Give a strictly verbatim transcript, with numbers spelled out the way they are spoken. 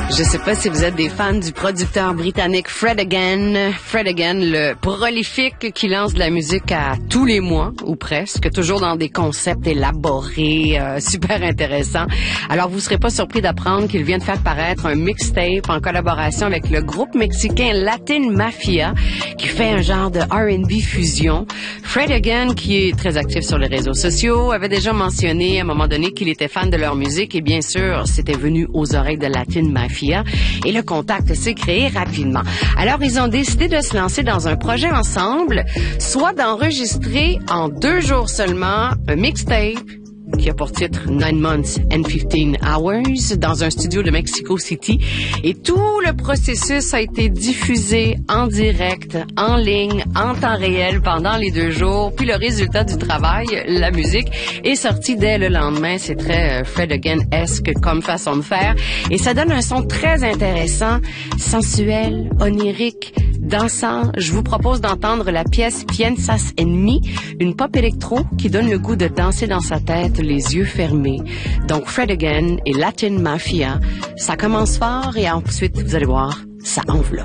Je sais pas si vous êtes des fans du producteur britannique Fred Again. Fred Again, le prolifique qui lance de la musique à tous les mois, ou presque, toujours dans des concepts élaborés, euh, super intéressants. Alors, vous serez pas surpris d'apprendre qu'il vient de faire paraître un mixtape en collaboration avec le groupe mexicain Latin Mafia, qui fait un genre de R and B fusion. Fred Again, qui est très actif sur les réseaux sociaux, avait déjà mentionné à un moment donné qu'il était fan de leur musique et bien sûr, c'était venu aux oreilles de Latin Mafia. Et le contact s'est créé rapidement. Alors, ils ont décidé de se lancer dans un projet ensemble, soit d'enregistrer en deux jours seulement un mixtape qui a pour titre Nine Months and Fifteen Hours dans un studio de Mexico City. Et tout le processus a été diffusé en direct, en ligne, en temps réel pendant les deux jours. Puis le résultat du travail, la musique, est sorti dès le lendemain. C'est très euh, Fred Again-esque comme façon de faire. Et ça donne un son très intéressant, sensuel, onirique, dansant. Je vous propose d'entendre la pièce Piensas en mí, une pop électro qui donne le goût de danser dans sa tête les yeux fermés. Donc Fred Again et Latin Mafia, ça commence fort et ensuite, vous allez voir, ça enveloppe.